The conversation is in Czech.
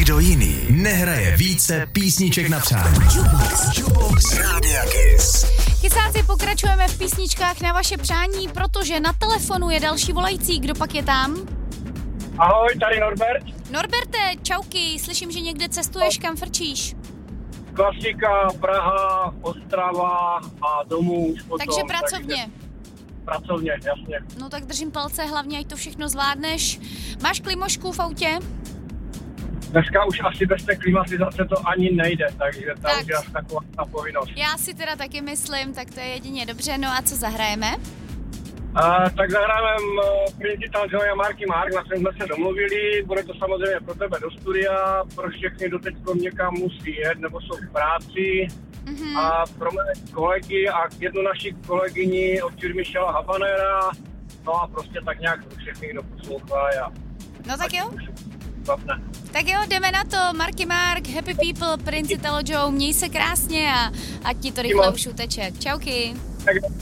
Nikdo jiný nehraje více písniček na přání. Jukebox Rádia Kiss. Chysáci, pokračujeme v písničkách na vaše přání, protože na telefonu je další volající. Kdo pak je tam? Ahoj, tady Norbert. Norberte, čauky, slyším, že někde cestuješ, kam frčíš. Klasika, Praha, Ostrava a domů už potom. Takže pracovně. Takže pracovně, jasně. No tak držím palce, hlavně ať to všechno zvládneš. Máš klimošku v autě? Dneska už asi bez té klimatizace to ani nejde, takže tam Tak. je asi taková ta povinnost. Já si teda taky myslím, tak to je jedině dobře. No a co zahrajeme? Tak zahrajeme Principal Joy a Marky Mark, na kterém jsme se domluvili. Bude to samozřejmě pro tebe do studia, pro všechny, kdo teď někam musí jet, nebo jsou v práci. A pro mé kolegy a jednu naši kolegyni od firmy Shella Habanera. No a prostě tak nějak pro všechny, kdo poslouchají. No tak jo. Bavne. Tak jo, jdeme na to. Marky Mark, Happy People, Principal Joe, měj se krásně a ať ti to rychle už uteče. Čauky. Tak